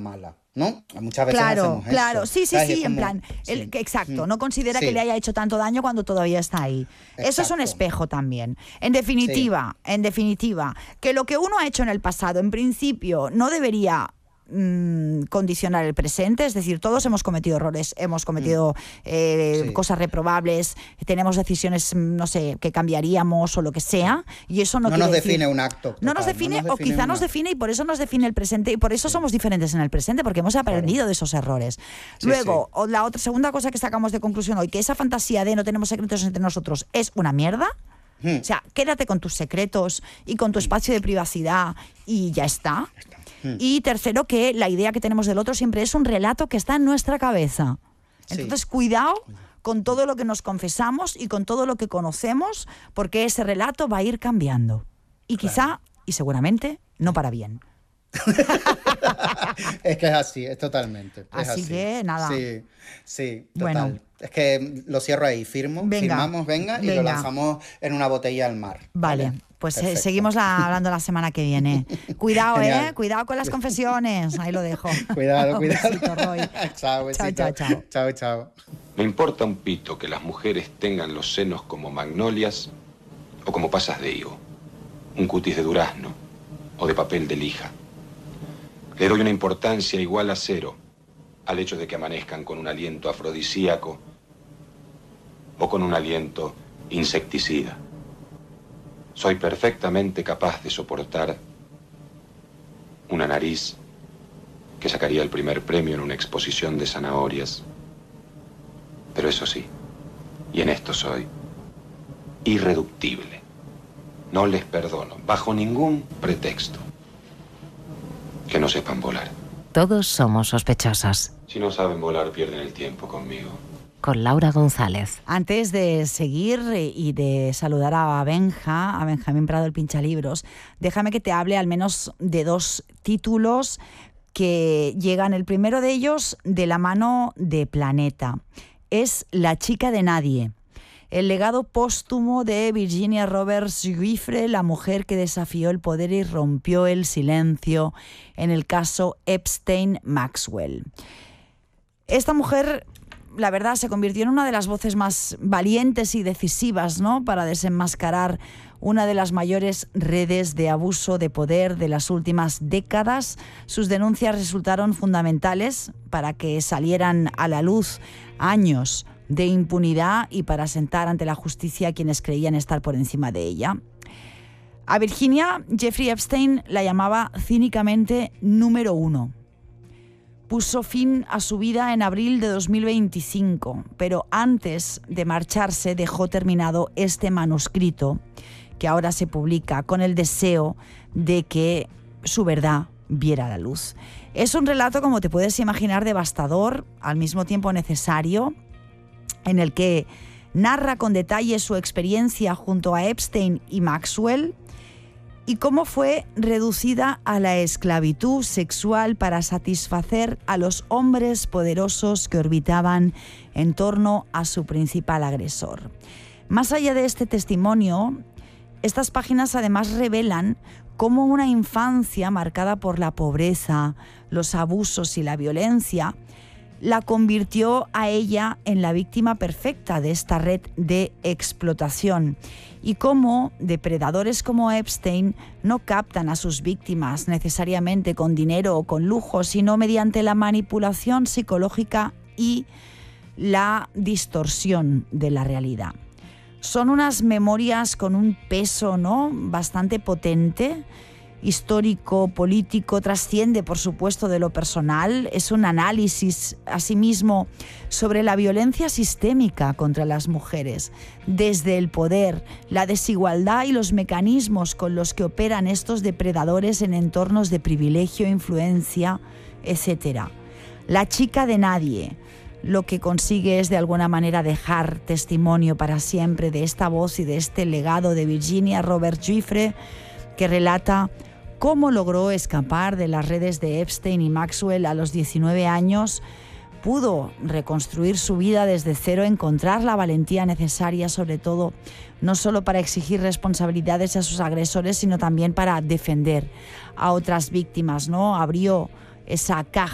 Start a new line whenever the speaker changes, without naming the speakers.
mala, ¿no? Muchas veces
Claro,
hacemos
claro,
eso.
sí,
¿Sabes? Es
en
como-
plan,
sí.
exacto, no considera
Sí.
que le haya hecho tanto daño cuando todavía está ahí. Eso es un
Exacto.
espejo también. En definitiva, que lo que uno ha hecho en el pasado, en principio, no debería condicionar el presente, es decir, todos hemos cometido errores, hemos cometido
Sí.
cosas reprobables, tenemos decisiones, no sé, que cambiaríamos o lo que sea, y eso no
No
quiere
nos
decir...
define un acto.
No nos
total,
define,
no
o quizá nos
una-
define, y por eso nos define el presente, y por eso somos diferentes en el presente, porque hemos aprendido de esos errores.
Sí,
Luego, la otra segunda cosa que sacamos de conclusión hoy, que esa fantasía de no tenemos secretos entre nosotros es una mierda. O sea, quédate con tus secretos y con tu espacio de privacidad y ya está. Y tercero, que la idea que tenemos del otro siempre es un relato que está en nuestra cabeza. Entonces, cuidado con todo lo que nos confesamos y con todo lo que conocemos, porque ese relato va a ir cambiando. Y quizá, y seguramente, no para bien.
Es que es así, es totalmente. Es
Así que, nada.
Sí, total.
Bueno.
Es que lo cierro ahí, firmamos, y lo lanzamos en una botella al mar.
Vale, pues
Perfecto.
seguimos hablando la semana que viene. Cuidado,
Genial.
cuidado con las confesiones. Ahí lo dejo.
Cuidado.
Un besito, Roy.
Chao, besito. Chao.
Me importa un pito que las mujeres tengan los senos como magnolias o como pasas de higo, un cutis de durazno o de papel de lija. Le doy una importancia igual a cero al hecho de que amanezcan con un aliento afrodisíaco o con un aliento insecticida. Soy perfectamente capaz de soportar una nariz que sacaría el primer premio en una exposición de zanahorias. Pero eso sí, y en esto soy irreductible. No les perdono, bajo ningún pretexto, que no sepan volar.
Todos somos sospechosos.
Si no saben volar, pierden el tiempo conmigo.
Con Laura González.
Antes de seguir y de saludar a Benjamín Prado, el Pinchalibros, déjame que te hable al menos de dos títulos que llegan. El primero de ellos de la mano de Planeta. Es La chica de nadie. El legado póstumo de Virginia Roberts Giuffre, la mujer que desafió el poder y rompió el silencio en el caso Epstein-Maxwell. Esta mujer, la verdad, se convirtió en una de las voces más valientes y decisivas, ¿no?, para desenmascarar una de las mayores redes de abuso de poder de las últimas décadas. Sus denuncias resultaron fundamentales para que salieran a la luz años de impunidad y para sentar ante la justicia a quienes creían estar por encima de ella. A Virginia, Jeffrey Epstein la llamaba cínicamente número 1. Puso fin a su vida en abril de 2025, pero antes de marcharse dejó terminado este manuscrito que ahora se publica con el deseo de que su verdad viera la luz. Es un relato, como te puedes imaginar, devastador, al mismo tiempo necesario, en el que narra con detalle su experiencia junto a Epstein y Maxwell y cómo fue reducida a la esclavitud sexual para satisfacer a los hombres poderosos que orbitaban en torno a su principal agresor. Más allá de este testimonio, estas páginas además revelan cómo una infancia marcada por la pobreza, los abusos y la violencia la convirtió a ella en la víctima perfecta de esta red de explotación y cómo depredadores como Epstein no captan a sus víctimas necesariamente con dinero o con lujo, sino mediante la manipulación psicológica y la distorsión de la realidad. Son unas memorias con un peso, ¿no?, bastante potente, histórico, político, trasciende por supuesto de lo personal. Es un análisis asimismo sobre la violencia sistémica contra las mujeres, desde el poder, la desigualdad y los mecanismos con los que operan estos depredadores en entornos de privilegio, influencia, etc. La chica de nadie lo que consigue es de alguna manera dejar testimonio para siempre de esta voz y de este legado de Virginia Roberts Giuffre, que relata cómo logró escapar de las redes de Epstein y Maxwell a los 19 años, pudo reconstruir su vida desde cero, encontrar la valentía necesaria, sobre todo, no solo para exigir responsabilidades a sus agresores, sino también para defender a otras víctimas, ¿no? Abrió esa caja